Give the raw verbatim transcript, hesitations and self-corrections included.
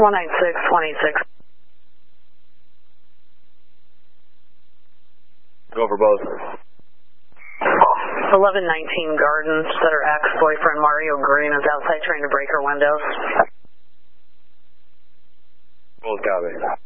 one nine six twenty-six. Go for both. eleven nineteen Gardens, setter ex-boyfriend Mario Green is outside trying to break her windows. Both copy.